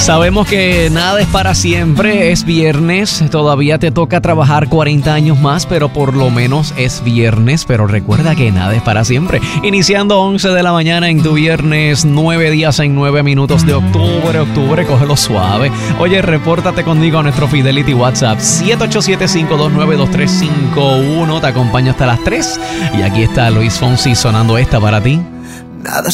Sabemos que nada es para siempre, es viernes, todavía te toca trabajar 40 años más, pero por lo menos es viernes, pero recuerda que nada es para siempre. Iniciando 11 de la mañana en tu viernes, 9 días en 9 minutos de octubre, cógelo suave. Oye, repórtate conmigo a nuestro Fidelity WhatsApp, 787-529-2351, te acompaño hasta las 3, y aquí está Luis Fonsi sonando esta para ti. Nada